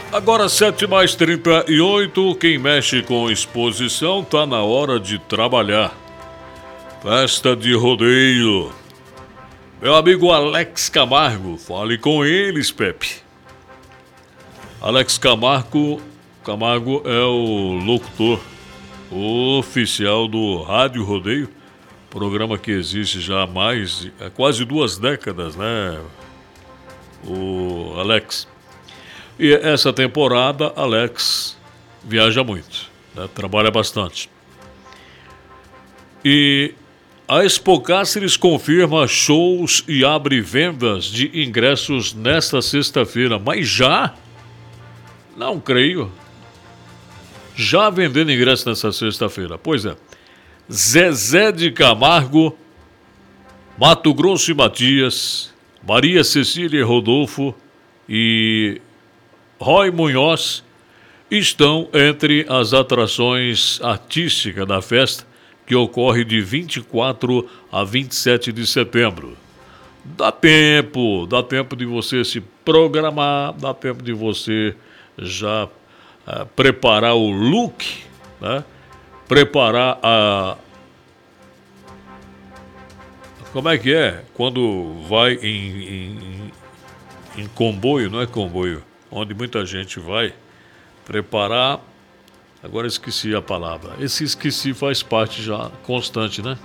Agora 7h38, quem mexe com exposição tá na hora de trabalhar. Festa de rodeio. Meu amigo Alex Camargo, fale com eles, Pepe. Alex Camargo é o locutor oficial do Rádio Rodeio, programa que existe já há quase 2 décadas, né? O Alex. E essa temporada, Alex viaja muito, né? Trabalha bastante. E a Expo Cáceres confirma shows e abre vendas de ingressos nesta sexta-feira. Mas já? Não creio. Já vendendo ingressos nessa sexta-feira. Pois é. Zezé de Camargo, Mato Grosso e Matias, Maria Cecília e Rodolfo e Roy Munhoz estão entre as atrações artísticas da festa, que ocorre de 24 a 27 de setembro. Dá tempo de você se programar, dá tempo de você já preparar o look, né? Preparar a... Como é que é? Quando vai em comboio, não é comboio, onde muita gente vai preparar. Agora esqueci a palavra. Esse esqueci faz parte já constante, né?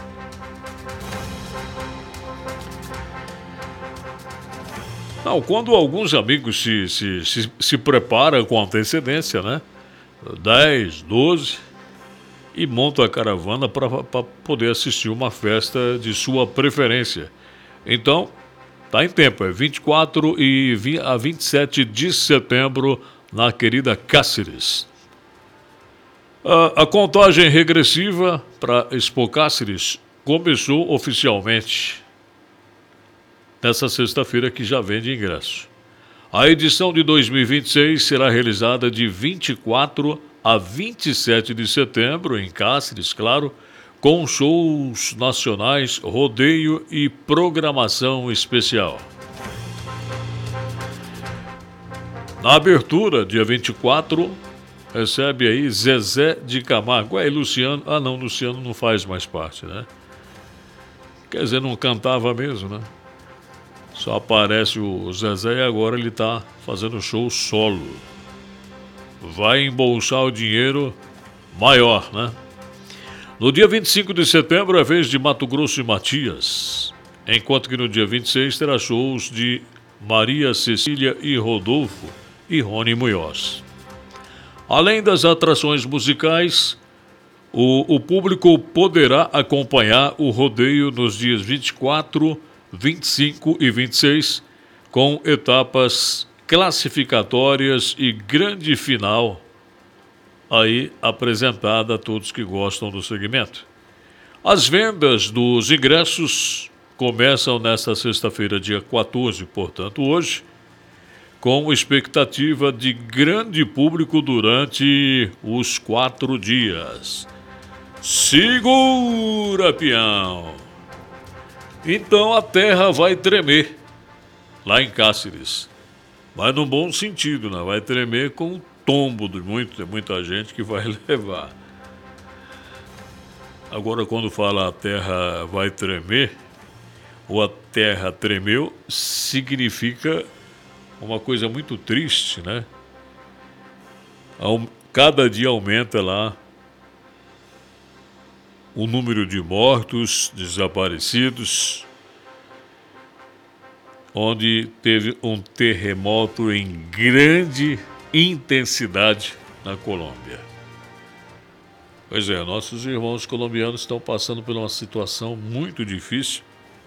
Não, quando alguns amigos se preparam com antecedência, né? 10, 12, e montam a caravana para poder assistir uma festa de sua preferência. Então, tá em tempo, é 24 a 27 de setembro na querida Cáceres. A contagem regressiva para Expo Cáceres começou oficialmente nessa sexta-feira, que já vende ingresso. A edição de 2026 será realizada de 24 a 27 de setembro em Cáceres, claro, com shows nacionais, rodeio e programação especial. Na abertura, dia 24, recebe aí Zezé de Camargo. E Luciano... Ah, não, Luciano não faz mais parte, né? Quer dizer, não cantava mesmo, né? Só aparece o Zezé e agora ele tá fazendo show solo. Vai embolsar o dinheiro maior, né? No dia 25 de setembro é vez de Mato Grosso e Matias, enquanto que no dia 26 terá shows de Maria Cecília e Rodolfo e Rony Munhoz. Além das atrações musicais, o público poderá acompanhar o rodeio nos dias 24, 25 e 26, com etapas classificatórias e grande final aí apresentada a todos que gostam do segmento. As vendas dos ingressos começam nesta sexta-feira, dia 14, portanto hoje, com expectativa de grande público durante os 4 dias. Segura, peão! Então a terra vai tremer lá em Cáceres, mas no bom sentido, né? Vai tremer com o tombo de muita gente que vai levar. Agora, quando fala a terra vai tremer, ou a terra tremeu, significa uma coisa muito triste, né? Cada dia aumenta lá o número de mortos, desaparecidos, onde teve um terremoto em grande intensidade na Colômbia. Pois é, nossos irmãos colombianos estão passando por uma situação muito difícil.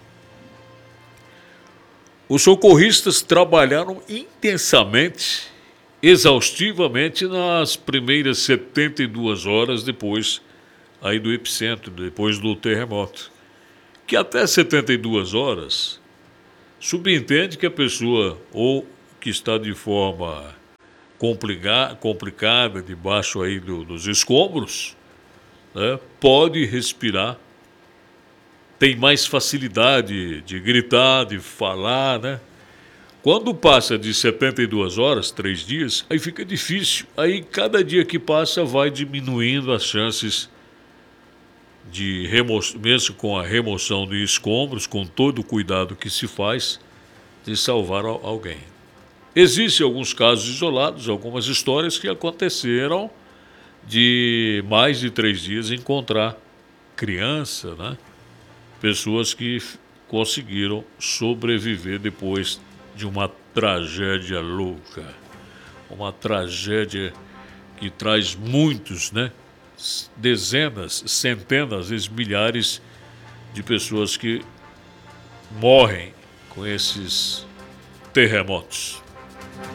Os socorristas trabalharam intensamente, exaustivamente nas primeiras 72 horas depois aí do epicentro, depois do terremoto. Que até 72 horas subentende que a pessoa ou que está de forma complicada debaixo aí dos escombros, né, pode respirar, tem mais facilidade de gritar, de falar, né? Quando passa de 72 horas, 3 dias, aí fica difícil. Aí cada dia que passa vai diminuindo as chances de mesmo com a remoção de escombros, com todo o cuidado que se faz, de salvar alguém. Existem alguns casos isolados, algumas histórias que aconteceram de mais de 3 dias encontrar criança, né? Pessoas que conseguiram sobreviver depois de uma tragédia louca, uma tragédia que traz muitos, né? Dezenas, centenas, às vezes milhares de pessoas que morrem com esses terremotos.